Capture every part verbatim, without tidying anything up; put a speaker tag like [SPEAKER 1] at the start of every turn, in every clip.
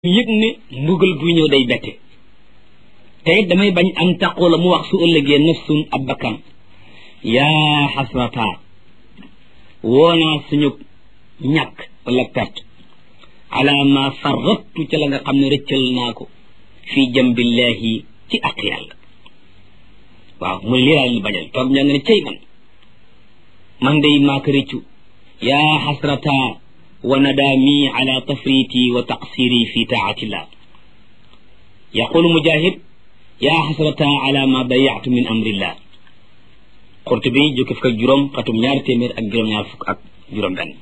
[SPEAKER 1] yëg ne mbugal buy ñëw day bette te it damay bañ am taqoo la mu wax su ëllëgee nafsun ab bakkan yaa xasrata woonaa suñu ñàkk wala perte ala ma farrattu ca la nga xam ne rëccal naa ko fii jambillahi ci ak yàlla waaw mu ne lii daal li bañal toog ñaa nga ne cey man man day maa ko rëccu yaa xasrata wa nadaami ala tafriti wa taqsiri fi taatillah yaqulu mujahid yaa xasrata ala ma dayatu min amrillah Qurtubi jukki fukk ak juróom xatum ñaari téeméer ak juróom-ñaar fukk ak juróom benn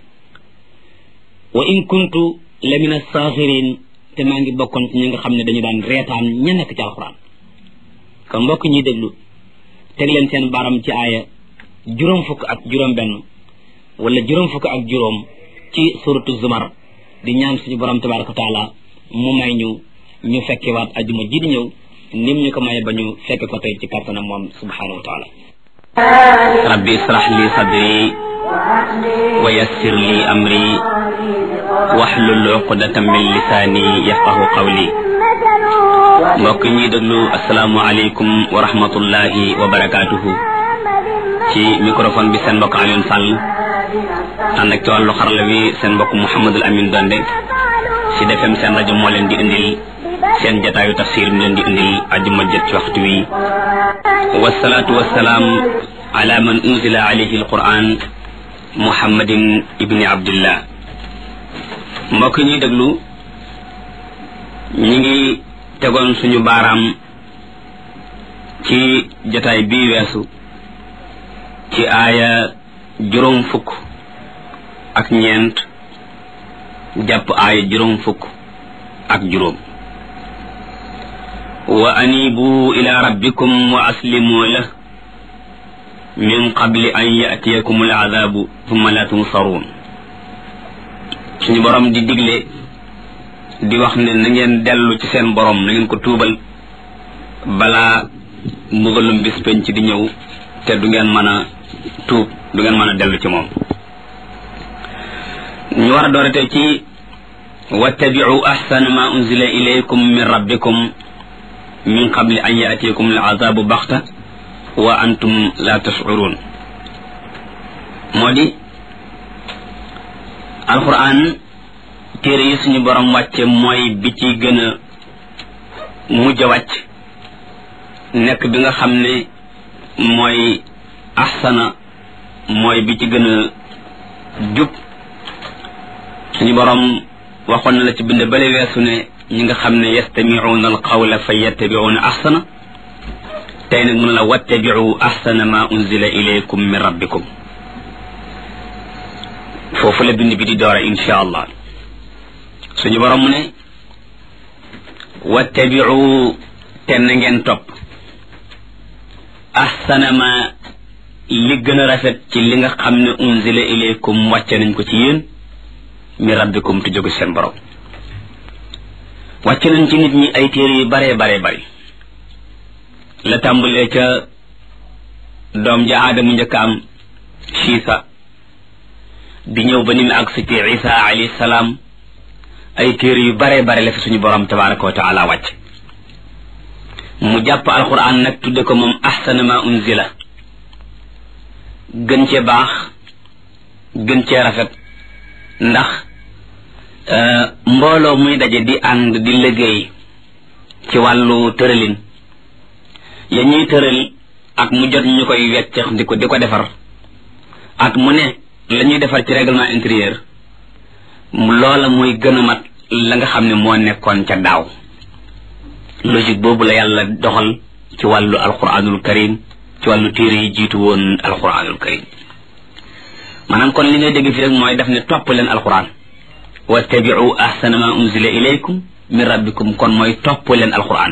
[SPEAKER 1] wa in kuntu la min as-saxirin te maa ngi bokkoon ci ñi nga xam ne dañu daan reetaan ña nekk ci alxuraan kon mbokk ñuy déglu teg leen seen baaram ci aaya juróom fukk ak juróom benn wala juróom fukk ak juróom ci suratu zumar di ñaan suñu borom tabaraka wa taala mu may ñu ñu fekkewaat ajuma ji di ñëw nim ñu ko maye ba ñu fekke ko tey ci kàttanam moom subhanahu wa taala rabbi israh li sadri wa yassir li amri wahlul uqdatan min lisani yafqahu qawli mbokk ñuy déglu asalaamu aleykum wa rahmatullahi wa barakatuhu ci microphone bi seen mbokk Alioune Sall ànd ak ci wàllu xarala bi seen mbokk Mouhamadul Amin Donde ci defem seen rajo moo leen di indil seen jataayu tafsir mi leen di indil ajuma jët ci waxtu wi wasalaatu wasalaam ala man unzila alayhi alquran muhammadin ibni abdillah mbokk ñuy déglu ñi ngi tegoon suñu baaraam ci jataay bii weesu ci aaya juróom fukk ak ñeent jàpp aaya juróom fukk ak juróom wa anibu ila rabbikum wa aslimu lah min qabli an yatiyakum al azabu thumma la tunsaruun suñu borom di digle di wax ne na ngeen dellu ci seen borom na ngeen ko tuubal balaa mbugalum bis penc di ñëw te du ngeen mën a tuub du ngeen mën a dellu ci moom ñu war a doorate ci wattabi'u ahsana ma unzila ilaykum min rabbikum min qabli an ya'tiyakum al-'adhabu baghta wa antum la tash'urun moo di alquran téere yi suñu borom wàcce mooy bi ci gën a mujj a wàcc nekk bi nga xam ne mooy ahsana mooy bi ci gën a jub suñu borom waxoon na la ci bind bale weesu ne ñi nga xam ne yastami'una alqawla fa yattabi'una ahsana tey nag mun la wattabi'u ahsana ma unzila ilaykum min rabbikum foofu la bind bi di doora insha allah suñu borom mu ne wattabi'u te na ngeen topp ahsana ma li gën a rafet ci li nga xam ne unzila ilaykum wàcce nañ ko ci yéen mi rabbikum te jóge seen borom wàcce nañ ci nit ñi ay téere yu bare bare bari la tàmbalee ca doom ja aadamu njëkk am siisa di ñëw ba ni mu agsi ci isa alayhi salaam ay téere yu bare bare la fi suñu borom tabaraka wa taala wàcc mu jàpp alquran nag tudde ko moom ahsana ma unzila gën cee baax gën cee rafet ndax mbooloo muy daje di ànd di liggéey ci wàllu tëralin ya ñuy tëral ak mu jot ñu koy weccex di ko di ko defar ak mu ne la ñuy defar ci règlement intérieur loola muy gën a mat la nga xam ne moo nekkoon ca daaw logique boobu la yàlla doxal ci wàllu alquranul karim ci wàllu téere yi jiitu woon alquranul karim maanaam kon li ngay dégg fi rek mooy daf ne topp leen alquran wattabi'u ahsana ma unzila ilaykum min rabbikum kon mooy topp leen alquran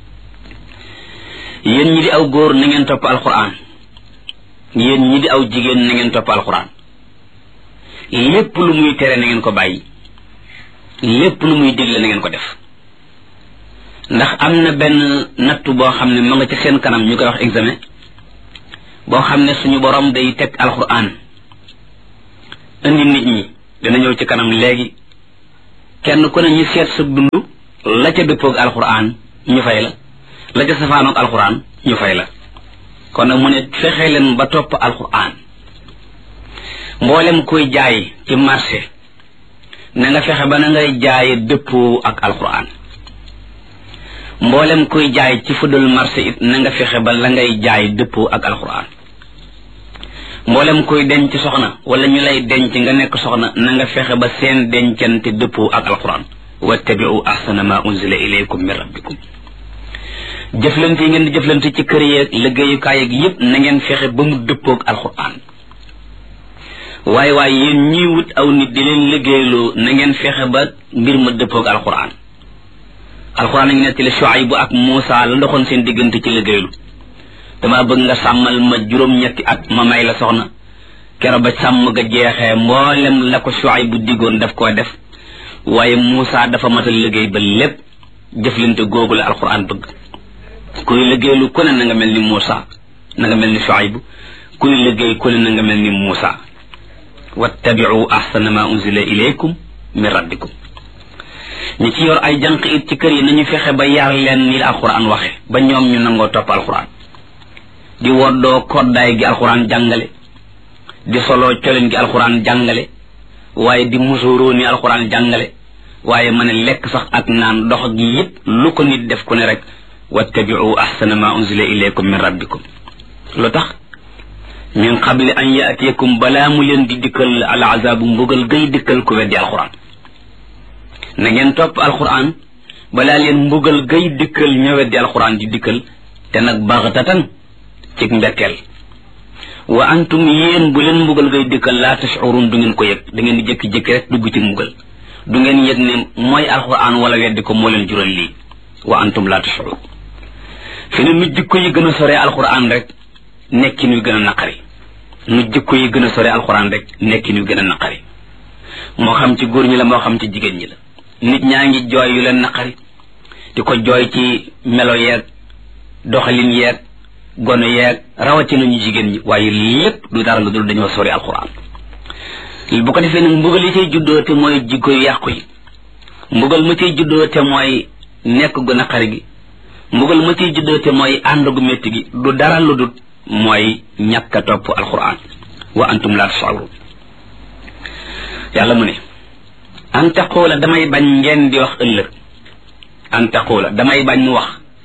[SPEAKER 1] yéen ñi di aw góor na ngeen topp alquran yéen ñi di aw jigéen na ngeen topp alquran lépp lu muy tere na ngeen ko bàyyi lépp lu muy digle na ngeen ko def ndax am na benn nattu boo xam ne ma nga ci seen kanam ñu koy wax examen boo xam ne suñu borom day teg alquran indi nit ñi dina ñëw ci kanam léegi kenn ku ne ñu seet sa dund la ca dëppoog alquran ñu fay la la ca safaanoog alquran ñu fay la kon nag mu ne fexe leen ba topp alquran mboolem koy jaay ci marché na nga fexe ba na ngay jaaye dëppoo ak alquran mboolem koy jaay ci fudul marché it na nga fexe ba la ngay jaay dëppoo ak alquran mboolem koy denc soxna wala ñu lay denc nga nekk soxna na nga fexe ba seen dencante dëppoo ak alquran wattabi'u ahsana ma unzila ilaykum min rabbikum jëflante yi ngeen di jëflante ci kër yeeg liggéeyukaay yeeg yépp na ngeen fexe ba mu dëppoo ak alquran waaye waaye yéen ñii wut aw nit di leen liggéeyloo na ngeen fexe ba mbir ma dëppoog alquran alquran a ngi nettali Shuaybu ak Muusa la ndoxoon seen diggante ci liggéeylu dama bëgg nga sàmmal ma juróom-ñetti at ma may la soxna kero ba sàmm ga jeexee mboolem la ko Shuaybu diggoon daf koo def waaye Muusa dafa matal liggéey ba lépp jëflante googu la alquran bëgg kuy liggéeylu ku ne na nga mel ni Muusa na nga mel ni Shuaybu kuy liggéey ku ne na nga mel ni Muusa wattabi'u ahsana ma unzila ilaykum min rabbikum ñi ci yor ay jànq it ci kër yi nañu fexe ba yar leen ni la alquran waxe ba ñoom ñu nangoo topp alquran di woddoo koddaay gi alquran jàngale di soloo coleen gi alquran jàngale waaye di musuroo ni alquran jàngale waaye mën a lekk sax ak naan dox gi yépp lu ko nit def ku ne rek wattabi'u ahsana ma unzila ilaykum min rabbikum lu tax min qabli an yaatiyakum balaa mu leen di dikkal al azabu mbugal gay dikkal ku weddi alquran na ngeen topp alquran balaa leen mbugal gay dikkal ña weddi alquran di dikkal te nag baxtatan ci mbekkeel wa antum yéen bu leen mbugal gay dikkal laa tashurun du ngeen ko yëg da ngeen di jékki-jékki rek dugg ci mbugal du ngeen yëg ne mooy alquran wala weddi ko moo leen jural lii wa antum laa tashurun fi ne nu jikko yi gën a sore alquran rek nekkin wi gën a naqari nu jikko yi gën a sore alxuraan rek nekkin wi gën a naqari moo xam ci góor ñi la moo xam ci jigéen ñi la nit ñaa ngi jooy yu leen naqari di ko jooy ci melo yeeg doxalin yeeg gono yeeg rawatina ñu jigéen ñi waaye lépp du dara lu dul dañoo sori alxuraan bu ko defee nag mbugal yi cay juddoo te mooy jikko yu yàqu yi mbugal ma cay juddoo te mooy nekk gu naqari gi mbugal ma cay juddoo te mooy ànd gu métti gi du dara lu dul mooy ñàkk a topp alquran wa antum la tash'urun yàlla mu ne an taqula damay bañ ngeen di wax ëllëg an taqula damay bañ mu wax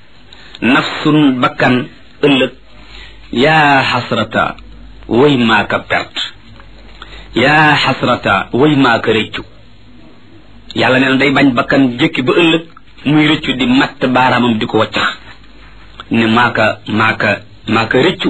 [SPEAKER 1] nafsun bakkan ëllëg yaa xasrata way maaka perte yaa xasrata way maaka rëccu yàlla nee na day bañ bakkan jékki ba ëllëg muy rëccu di matt baaraamam di ko waccax ne maaka maaka maaka rëccu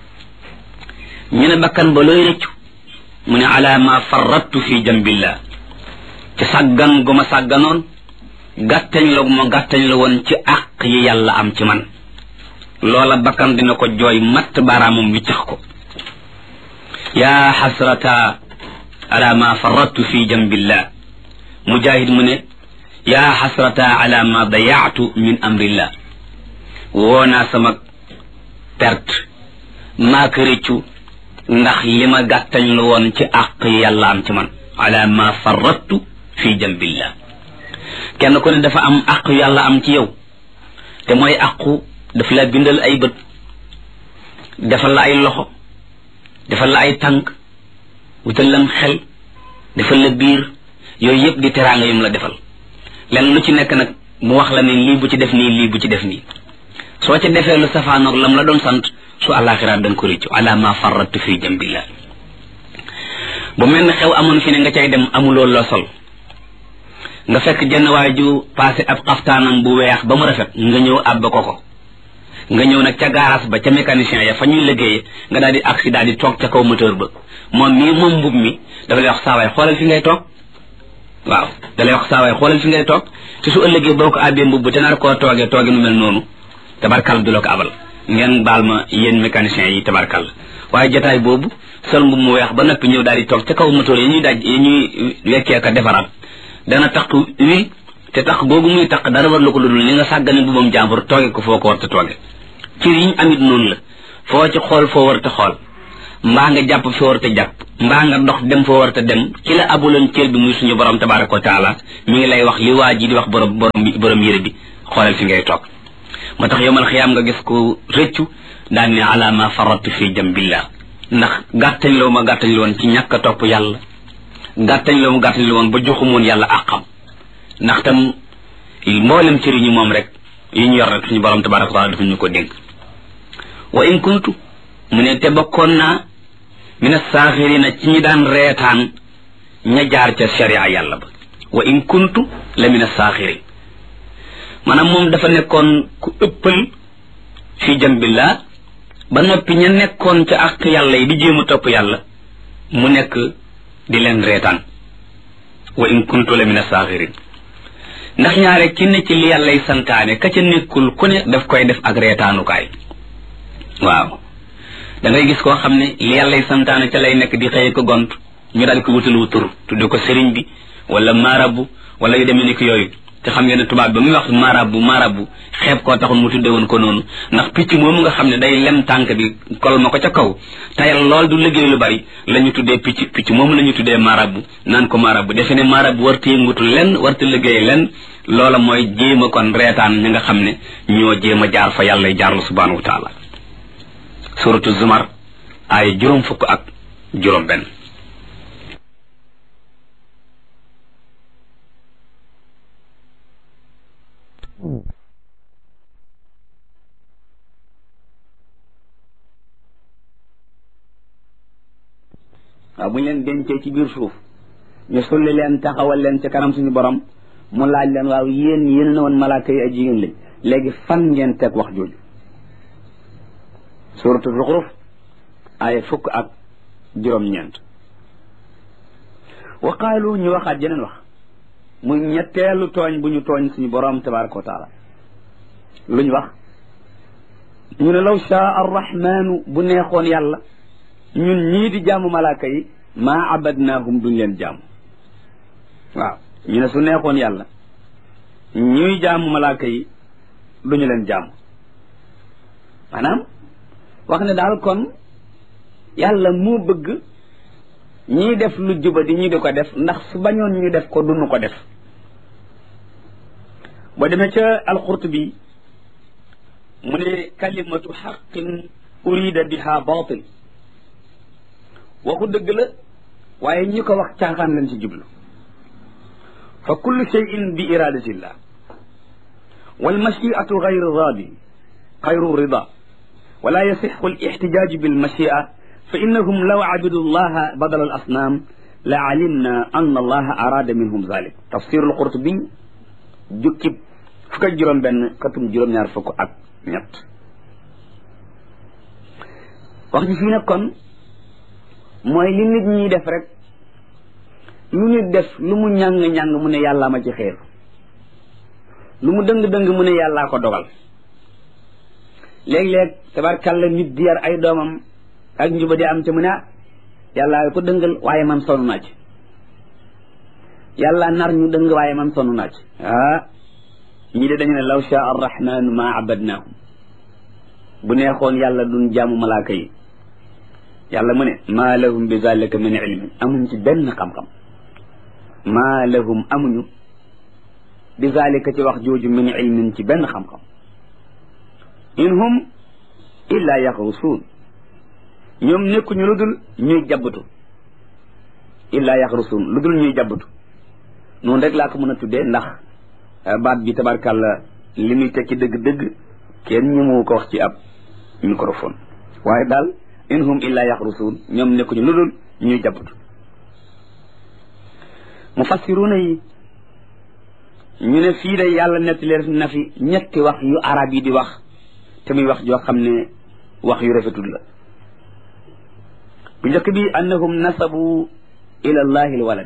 [SPEAKER 1] ñu ne bakkan ba looy rëccu mu ne ala ma farrattu fi jambillah ci sàggan gu ma sàgganoon gàttañ la gu ma gàttañ la woon ci àq yi yàlla am ci man loola bakkan dina ko jooy matt baaraamam wiccax ko yaa xasrata ala ma farrattu fi jambillah mujahid mu ne yaa xasrata ala ma dayaatu min amrillah woonaa sama perte maa ko rëccu ndax li ma gàttañ lu woon ci àq yàlla am ci man ala ma farrattu fi jambillah kenn ku ne dafa am àq yàlla am ci yow te mooy àqu daf la bindal ay bët defal la ay loxo defal la ay tànk wutal lam xel defal la biir yooyu yëpp di teraanga yum la defal lenn lu ci nekk nag mu wax la ne lii bu ci def nii lii bu ci def nii soo ca defee lu safaanoog lam la doon sant su àllaaxira danga ko réccu ala ma farrattu fi jambillah bu mel ne xew amoon fi ne nga cay dem amuloo loo sol nga fekk jenn waay ju passé ab xaftaanam bu weex ba mu rafet nga ñëw àbb ko ko nga ñëw nag ca garage ba ca mécanicien ya fa ñuy liggéeye nga daal di accident di toog ca kaw moteur ba moom mii moom mbub mi dafa lay wax saawaay xoolal fi ngay toog waaw da lay wax saawaay xoolal fi ngay toog te su ëllëgee boo ko àbbee mbubb te nar koo toogee tooge nu mel noonu tabarkal du la ko abal ngeen baal ma yéen mécaniciens yi tabarkal waaye jotaay boobu sol mbub mu weex ba noppi ñëw daal di toog ca kaw moteur yi ñuy daj yi ñuy wekkee ka defaraat dana taq wi te taq googu muy taq dara war la ko ludul li nga sàggane bu moom jàmbur tooge ko foo ko war te tooge ci yiñ amit noonu la foo ci xool foo war te xool mbaa nga jàpp fi war te jàpp mbaa nga dox dem fa war te dem ci la abuloon cër bi muy suñu borom tabaraka wa taala mi ngi lay wax li waa ji di wax borom borom borom yére bi xoolal fi ngay toog moo tax yowmal xiyaam nga gis ko rëccu daan ne ala ma faratu fi jambillah ndax gàttañ loo ma gàttañ la woon ci ñàkk a topp yàlla gàttañ loo ma gàttañ la woon ba joxumoon yàlla àqam ndax tam mboolem cër yi ñu moom rek yi ñu yor rek suñu borom tabaraka wa taala dafa ñu ko dégg wa in kuntu mu ne te bokkoon naa min as-saaxirina ci ñi daan reetaan ña jaar ca sharia yàlla ba wa in kuntu la min as-saaxirin maanaam moom dafa nekkoon ku ëppal fi jambillah ba noppi ña nekkoon ca ak yàlla yi di jéem a topp yàlla mu nekk di leen reetaan wa in kuntu la min as-saaxirin ndax ñaare ki ne ci li yàllay santaane ka ca nekkul ku ne daf koy def ak reetaanukaay waaw da ngay gis koo xam ne li yàllay santaane ca lay nekk di xëye ko gont ñu daal ko wutal wu tur tudde ko sëriñ bi wala marabu wala yu demee ni ko yooyu te xam ngeen ne tubaab ba muy wax marabu marabu xeeb koo taxul mu tudde woon ko noonu ndax picc moomu nga xam ne day lem tànk bi kol ma ko ca kaw tayal lool du liggéey lu bari la ñu tuddee picc picc moomu la ñu tuddee marabu naan ko marabu defe ne marabu warta yëngutu lenn warta liggéey lenn loola mooy jéem a kon reetaan ñi nga xam ne ñoo jéem a jaar fa yàlla jaarlu subhanahu wa taala suratu zumar ay juróom fukk ak juróom benn waaw bu ñu leen dencee ci biir suuf ñu sulli leen taxawal leen ci kanam suñu borom mu laaj leen waaw yéen yéen na woon malaaka yi ay jigéen lañ léegi fan ngeen teg wax jooju suratu zuxruf ay fukk ak juróom-ñeent wa qaalu ñu waxaat jeneen wax muy ñetteelu tooñ bu ñu tooñ suñu borom tabaraka wa taala lu ñu wax ñu ne law shaa arrahmanu bu neexoon yàlla ñun ñii di jaamu malaaka yi maa abadnaahum duñ leen jaamu waaw ñu ne su neexoon yàlla ñuy jaamu malaaka yi duñu leen jaamu maanaam wax ne daal kon yàlla moo bëgg ñiy def lu juba di ñu di ko def ndax su bañoon ñu def ko duñu ko def boo demee ca alqurtubi mu ne kalimatu xaqin urida biha batil waxu dëgg la waaye ñi ko wax caaxaan lañ ci jublu fa kullu cheyin bi iradatillah walmachiatu gayru radi gayru rida wala yasixu alixtijaaju bilmachia fa innahum law abidu llaha badala al asnaam la alimna an allaha arada minhum zalik tafsir alqurtubi jukkib fukk ak juróom benn katum juróom-ñaar fukk ak ñett wax ji fii nag kon mooy li nit ñiy def rek lu nit def lu mu ñàng-ñàng mu ne yàllaa ma ci xeer lu mu dëng-dëng mu ne yàllaa ko dogal léeg-léeg tabarkàlla nit di yar ay doomam ak njuba di am ca mu ne ah yàllaa ko dëngal waaye man sonn naa ci yàlla nar ñu dëng waaye man sonn naa ci ah ñii de dañu ne law shaa arrahmanu ma abadnaahum bu neexoon yàlla duñ jaamu malaaka yi yàlla mu ne maa lahum bi zalika min ilmin amuñ ci benn xam-xam maa lahum amuñu bi zalika ci wax jooju min ilmin ci benn xam-xam in hum illa yaxrusuun ñoom nekkuñu lu dul ñuy jabbatu illa yaxrusuun lu dul ñuy jabbatu noonu rek laa ko mën a tuddee ndax baat bi tabarkàlla li muy tekki dëgg-dëgg kenn ñu mu ko wax ci ab microphone waaye daal in hum illa yaxrusuun ñoom nekkuñu lu dul ñuy jabbatu mufassiruuna yi ñu ne fii de yàlla nettali na fi ñetti wax yu arab yi di wax te muy wax joo xam ne wax yu rafetul la bu njëkk bi annahum nasabu ila allahi alwalad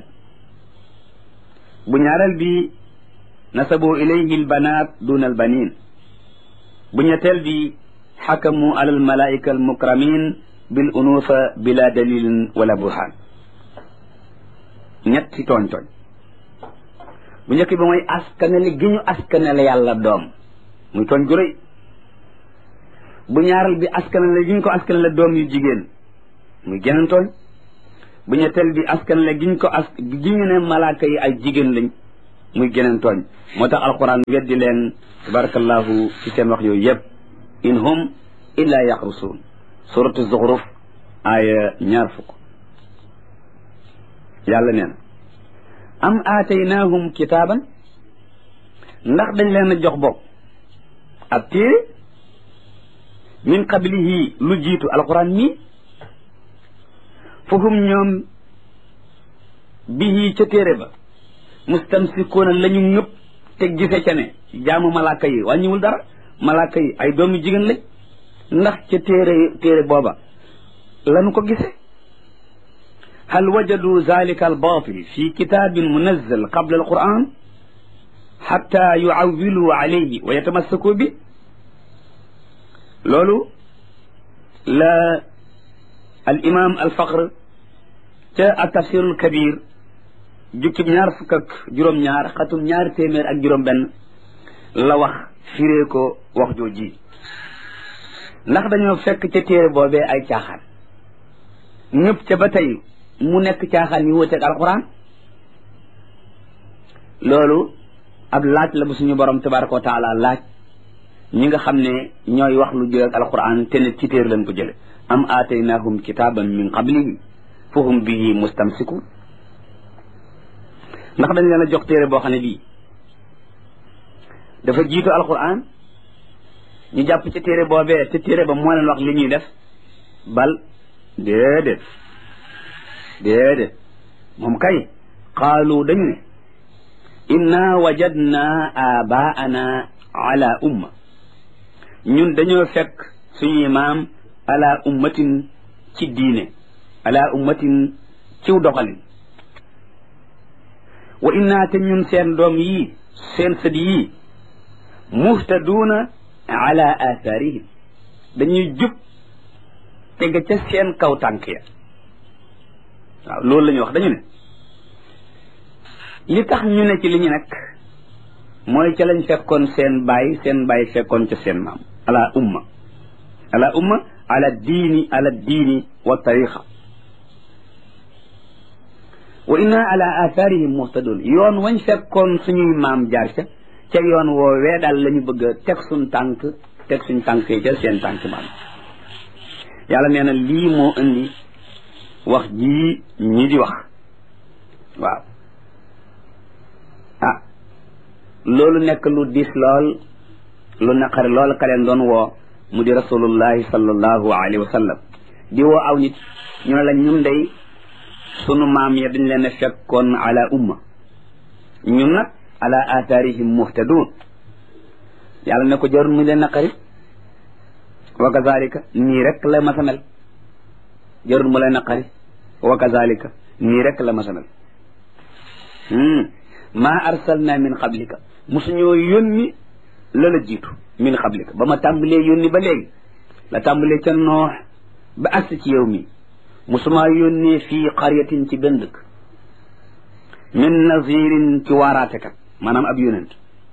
[SPEAKER 1] bu ñaareel bi nasabu ilayhi albanat duna albanin bu ñetteel bi xakamu ala almalaika almukramin bil unufa bila dalilin wala burhan ñetti tooñ tooñ bu njëkk bi mooy askanale gi ñu askanale yàlla doom muy tooñ gu rëy bu ñaaral bi askanale gi ñu ko askanale doom yu jigéen
[SPEAKER 2] muy geneen tooñ bu ñetteel bi askan la giñ ko as giñu ne malaaka yi ay jigéen lañ muy geneen tooñ moo tax alquran weddi leen tabarakallahu ci seen wax yooyu yëpp in hum illa yaxrusuun suratu zuxruf aaya ñaar fukk yàlla nee na am aataynaahum kitaaban ndax dañ leen a jox bopp ab téere min qablihi lu jiitu alquran mii fahum ñoom bihi ca téere ba mustamsikuuna la ñu ngëpp te gise ca ne jaamu malaaka yi wàññiwul dara malaaka yi ay doomi jigéen lañ ndax ca téere téere booba lanu ko gise hal wajadu zalika albatil fi kitabin munazzal qabla alquran xatta yuawilu alayhi wa yatamassaku bi loolu la al imam al faqr ca at tafsirul kabir jukkib ñaar fukk ak juróom-ñaar xatum ñaari téeméer ak juróom-benn la wax firee ko wax jooji ndax dañoo fekk ca téere boobee ay caaxaan ñëpp ca ba tey mu nekk caaxaan yu wuteeg alquran loolu ab laaj la bu suñu borom tabaraka wa taala laaj ñi nga xam ne ñooy wax lu jël ak alquran te ne ci téere lañ ko jële am aataynahum kitaban min qablihi fahum bihi mustamsikun ndax dañ leen a jox téere boo xam ne bii dafa jiitu alquran ñu jàpp ca téere boobee te téere ba moo leen wax li ñuy def bal déedéet déedéet moom kay qaalu dañu ne inna wajadna abaana ala umma ñun dañoo fekk suñuy maam ala ummatin ci diine ala ummatin ciw doxalin wa inna te ñun seen doom yi seen sët yi muhtaduuna ala atharihim dañuy jub tege ca seen kaw tànk ya waaw loolu la ñuy wax dañu ne li tax ñu ne ci li ñu nekk mooy ca lañ fekkoon seen baay seen baay fekkoon ca seen maam ala umma ala umma ala diini ala diini wa tariqa wa inna ala atharihim muhtadun yoon wañ fekkoon suñuy maam jaar ca ca yoon woowee daal la ñu bëgg a teg suñ tànk teg suñ tànk yi ca seen tànk maam yàlla nee na lii moo indi wax jii ñi di wax waaw ah loolu nekk lu diis lool lu naqari lool ka leen doon woo mu di rasulullahi sallallahu alayhi wa sallam di woo aw nit ñu ne la ñun day sunu maam ya dañ leen a fekkoon ala umma ñun nag ala atharihim muhtadun yàlla ne ko jarul mu leen naqari wa kazalika nii rek la masa mel jarul mu leen naqari wa kazalika nii rek la masa mel ma arsalna min qablika musuñoo yónni la la jiitu min qablika ba ma tàmbalee yónni ba léegi la tàmbalee ca noox ba agsi ci yow mi musumaa yónnee fii qaryatin ci benn dëkk min nazirin ci waaraatekat maanaam ab yónent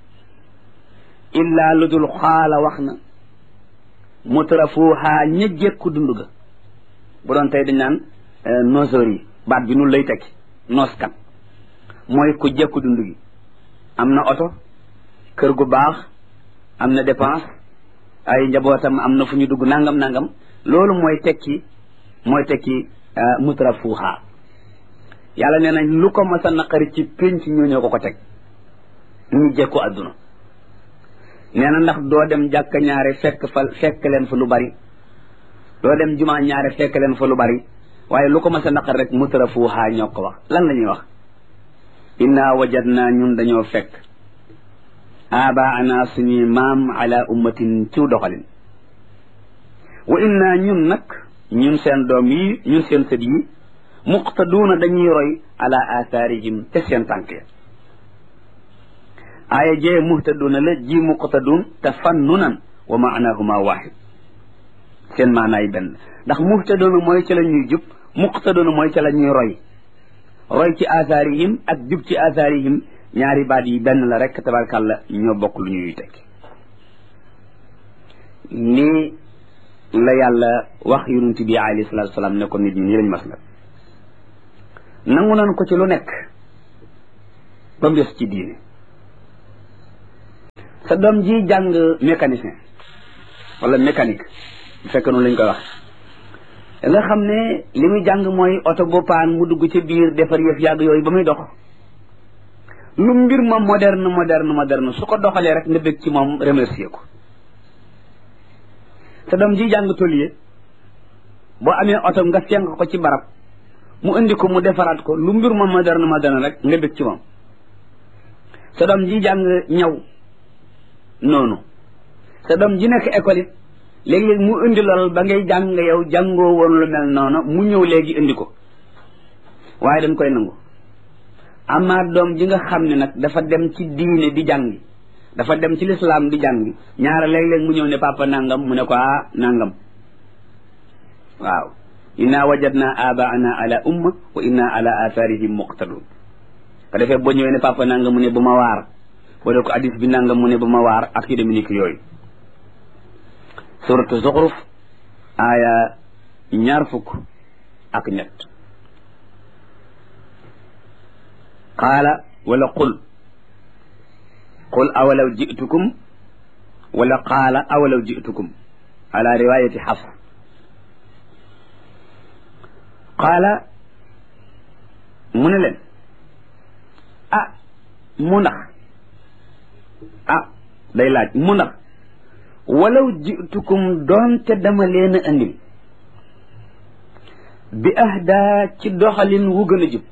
[SPEAKER 2] illaa lu dul xaala wax na mutrafuuhaa ña jekku dund ga bu doon tey dañ naan noseur yi baat bi nu lay tekki nooskat mooy ku jekku dund gi am na oto kër gu baax am na dépense ay njabootam am na fu ñu dugg nangam nangam loolu mooy tekki mooy tekki mutrafuuhaa yàlla nee nañ lu ko mas a naqari ci pénc ñoo ñoo ko ko teg ñu jekku adduna nee na ndax doo dem jàkka ñaare fekk fa fekk leen fa lu bari doo dem jumaa ñaare fekk leen fa lu bari waaye lu ko mas a naqari rek mutrafuuhaa ñoo ko wax lan la ñuy wax inna wajadna ñun dañoo fekk abaana suñuy maam ala ummatin ciw doxalin wa inna ñun nag ñun seen doom yi ñun seen sët yi muqtaduuna dañuy roy ala atharihim te seen tànk ya aaya jee muhtaduuna la ji muqtaduun tafannunan wa maanahuma waxid seen maanaay benn ndax muhtaduuna mooy ca la ñuy jub muqtaduuna mooy ca la ñuy roy roy ci atharihim ak jub ci atharihim ñaari baat yi benn la rek tabarkàlla ñoo bokk lu ñuy tekki lii la yàlla wax yonent bi alayhi salaatu salaam ne ko nit ñi nii lañ mas la nangu nañ ko ci lu nekk ba mu des ci diine sa doom ji jàng mécanicien wala mécanique bu fekk noonu lañ koy wax nga xam ne li muy jàng mooy oto bu paan mu dugg ci biir defar yëf yàgg yooyu ba muy dox lu mbir ma moderne moderne moderne su ko doxalee rek nga bëgg ci moom remercier ko sa doom ji jàng tôlier boo amee oto nga fenk ko ci barab mu indi ko mu defaraat ko lu mbir ma moderne moderne rek nga bëgg ci moom sa doom ji jàng ñaw noonu sa doom ji nekk école it léegi-léeg mu indi lool ba ngay jàng yow jàngoo woon lu mel noonu mu ñëw léegi indi ko waaye dañ koy nangu amaat doom ji nga xam ne nag dafa dem ci diine di jàngi dafa dem ci lislaam di jàngi ñaara léeg-léeg mu ñëw ne papa nangam mu ne ko ah nangam waaw inna wajadna abaana ala umma wa inna ala atharihim muqtadun ko defee boo ñëwee ne papa nangam mu ne bu ma waar boo dee ko hadis bi nangam mu ne bu ma waar ak yu demee ni ki yooyu suratu zuxruf aaya ñaar fukk ak ñett qaala wala qul qul awalaw jitukum wala qaala awalaw jitukum ala riwayati xafs qaala mu ne leen ah mu ndax ah day laaj mu ndax walaw jitukum doonte dama leen a andil bi ahda ci doxalin wu gën a jub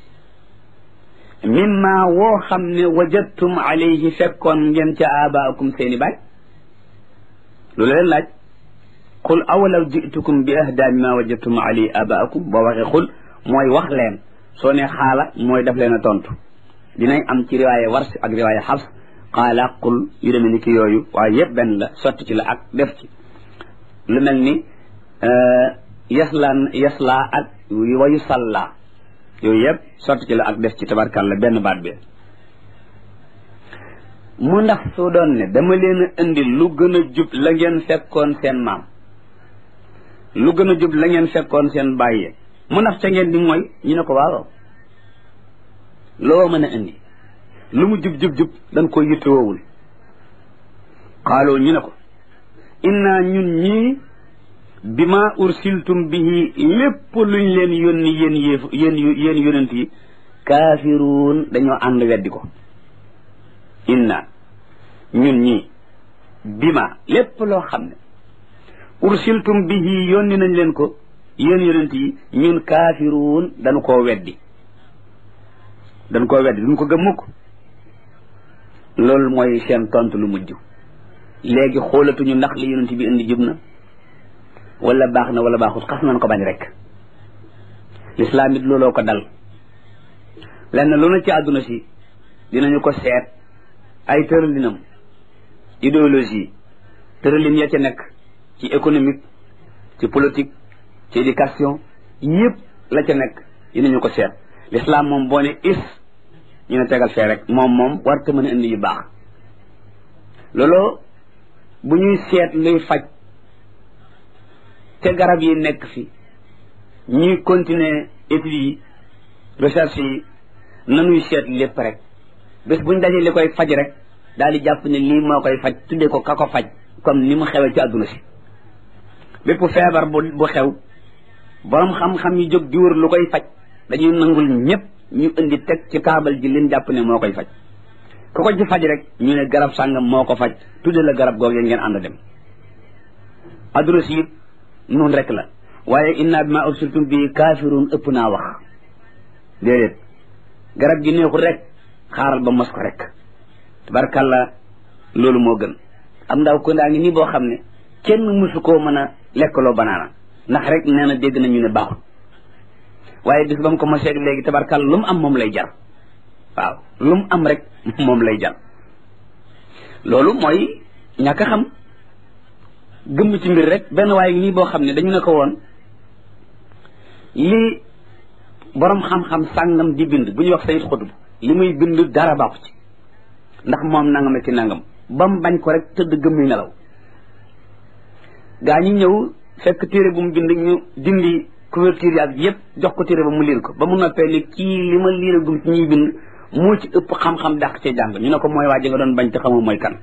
[SPEAKER 2] mimma woo xam ne wajadtum alayhi fekkoon ngeen ca abaakum seeni baay loolu leen laaj qul awalaw jitukum bi ahda mimma wajadtum alayhi abaakum boo waxee xul mooy wax leen soo ne xaala mooy daf leen a tontu dinañ am ci riwaaya wars ak riwaaya xafs qaala qul yu demee ni ki yooyu waaye yëpp benn la sotti ci la ak def ci lu mel ni yaslaan yaslaa ak wayu sallaa yooyu yëpp sotti ci la ak def ci tabarkàlla benn baat bi mu ndax su doon ne dama leen a indi lu gën a jub la ngeen fekkoon seen maam lu gën a jub la ngeen fekkoon seen bàyyee mu ndax ca ngeen di mooy ñu ne ko waaw loo mën a indi lu mu jub jub jub dañ koy yittewoowul xaaloo ñu ne ko inna ñun ñii bi ma ursiltum bihi lépp luñ leen yónni yéen yéef yéen yéen yonent yi kaafiruun dañoo ànd weddi ko inna ñun ñii bi ma lépp loo xam ne ursiltum bihi yónni nañ leen ko yéen yonent yi ñun kaafiruun dañu koo weddi dañ koo weddi duñ ko gëm mukk loolu mooy seen tontu lu mujj léegi xoolatuñu ndax li yonent bi indi jub na wala baax na wala baaxut xas nañ ko bañ rek lislaam it looloo ko dal lenn lu na ci àdduna si dinañu ko seet ay tëralinam idéologie tëralin ya ca nekk ci économique ci politique ci éducation yëpp la ca nekk dinañu ko seet lislaam moom boo ne is ñu ne tegal fee rek moom moom warta mën a indi yu baax loolu bu ñuy seet luy faj te garab yi nekk fi ñuy continuer études yi recherche yi nanuy seet lépp rek bés buñ dajee li koy faj rek daal di jàpp ne lii moo koy faj tuddee ko ka ko faj comme ni mu xewee ci àdduna si bépp feebar bu bu xew borom xam-xam yi jóg di wër lu koy faj dañuy nangul ñëpp ñu indi teg ci taabal ji leen jàpp ne moo koy faj ku ko ci faj rek ñu ne garab sàngam moo ko faj tudde la garab googu ngeen ànd dem adduna si it noonu rek la waaye inna bima ursiltum bi kaafiruun ëpp naa wax déedéet garab gi neexul rek xaaral ba mos ko rek tabarkàlla loolu moo gën am ndaw ko ndaa ngi nii boo xam ne kenn mësu koo mën a lekkaloo banaana ndax rek nee na dégg nañu ne baaxul waaye bis ba mu ko mosee léegi tabarkàlla lu mu am moom lay jar waaw lu mu am rek moom lay jar loolu mooy ñàkk a xam gëmm ci mbir rek benn waaye nii boo xam ne dañu ne ko woon li borom xam-xam sàngam di bind bu ñuy wax sayit xutub li muy bind dara baaxu ci ndax moom nangam ci nangam ba mu bañ ko rek tëdd gëmmi nelaw gaa ñi ñëw fekk téere bu mu bind ñu dindi couverture yaag yëpp jox ko téere ba mu liir ko ba mu noppee ni kii li ma liiragum ci ñuy bind moo ci ëpp xam-xam dàq cee jàng ñu ne ko mooy waa ji nga doon bañ te xamoo mooy kan